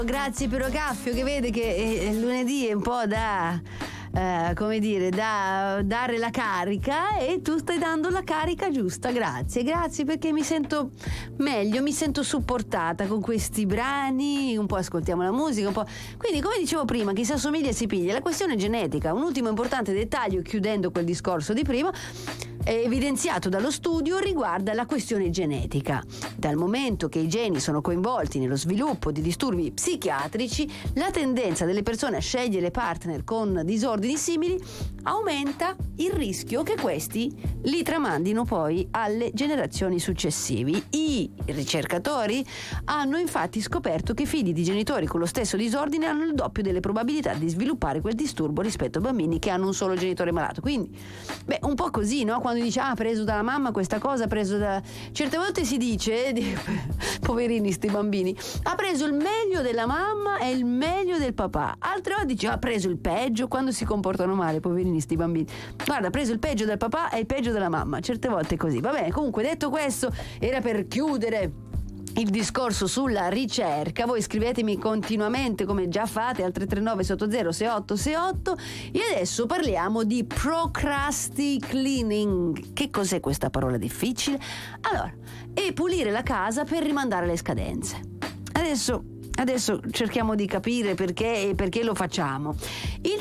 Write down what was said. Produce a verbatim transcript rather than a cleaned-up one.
Grazie Piero Caffio, che vede che eh, lunedì è un po' da... Uh, come dire, da dare la carica, e tu stai dando la carica giusta. Grazie, grazie, perché mi sento meglio, mi sento supportata con questi brani, un po' ascoltiamo la musica, un po'. Quindi, come dicevo prima, chi si assomiglia si piglia. La questione genetica, un ultimo importante dettaglio, chiudendo quel discorso di prima, evidenziato dallo studio, riguarda la questione genetica. Dal momento che i geni sono coinvolti nello sviluppo di disturbi psichiatrici, la tendenza delle persone a scegliere partner con disordini simili aumenta il rischio che questi li tramandino poi alle generazioni successive. I ricercatori hanno infatti scoperto che figli di genitori con lo stesso disordine hanno il doppio delle probabilità di sviluppare quel disturbo rispetto a bambini che hanno un solo genitore malato. Quindi, beh, un po' così, no? Quando dice, ah, ha preso dalla mamma questa cosa, ha preso da... Certe volte si dice, poverini sti bambini, ha preso il meglio della mamma e il meglio del papà. Altre volte dice, ha preso il peggio, quando si comportano male, poverini sti bambini. Guarda, ha preso il peggio del papà e il peggio della mamma. Certe volte è così. Va bene, comunque, detto questo, era per chiudere il discorso sulla ricerca. Voi scrivetemi continuamente, come già fate, al tre tre nove sotto zero sei otto sei otto. E adesso parliamo di procrastinating. Che cos'è questa parola difficile? Allora, è pulire la casa per rimandare le scadenze. Adesso Adesso cerchiamo di capire perché e perché lo facciamo. Il